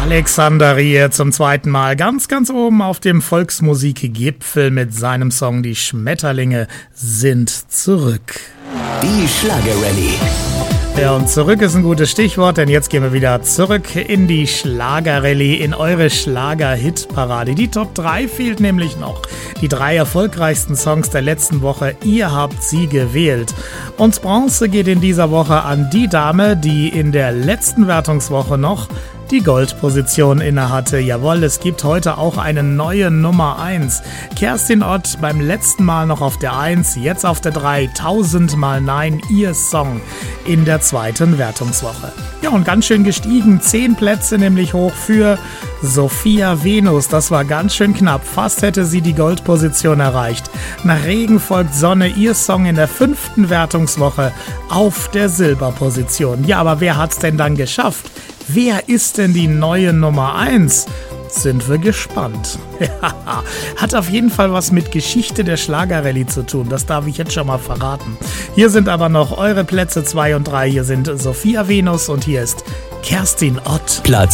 Alexander Ries zum zweiten Mal ganz oben auf dem Volksmusikgipfel mit seinem Song Die Schmetterlinge sind zurück. Die Schlagerrallye. Ja, und zurück ist ein gutes Stichwort, denn jetzt gehen wir wieder zurück in die Schlagerrallye, in eure Schlager-Hitparade. Die Top 3 fehlt nämlich noch. Die 3 erfolgreichsten Songs der letzten Woche, ihr habt sie gewählt. Und Bronze geht in dieser Woche an die Dame, die in der letzten Wertungswoche noch die Goldposition innehatte. Jawohl, es gibt heute auch eine neue Nummer 1. Kerstin Ott beim letzten Mal noch auf der 1, jetzt auf der 3, 1000 Mal Nein, ihr Song in der zweiten Wertungswoche. Ja, und ganz schön gestiegen, 10 Plätze nämlich hoch für Sophia Venus. Das war ganz schön knapp, fast hätte sie die Goldposition erreicht. Nach Regen folgt Sonne, ihr Song in der 5. Wertungswoche auf der Silberposition. Ja, aber wer hat's denn dann geschafft? Wer ist denn die neue Nummer 1? Sind wir gespannt. Hat auf jeden Fall was mit Geschichte der Schlagerrallye zu tun, das darf ich jetzt schon mal verraten. Hier sind aber noch eure Plätze 2 und 3. Hier sind Sophia Venus und hier ist Kerstin Ott. Platz